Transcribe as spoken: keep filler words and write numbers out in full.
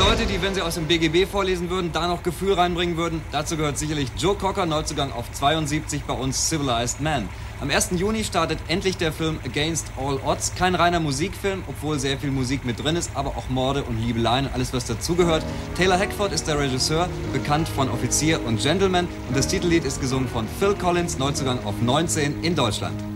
Leute, die, wenn sie aus dem B G B vorlesen würden, da noch Gefühl reinbringen würden, dazu gehört sicherlich Joe Cocker, Neuzugang auf zweiundsiebzig bei uns, Civilized Man. Am ersten Juni startet endlich der Film Against All Odds. Kein reiner Musikfilm, obwohl sehr viel Musik mit drin ist, aber auch Morde und Liebeleien und alles, was dazugehört. Taylor Hackford ist der Regisseur, bekannt von Offizier und Gentleman. Und das Titellied ist gesungen von Phil Collins, Neuzugang auf neunzehn in Deutschland.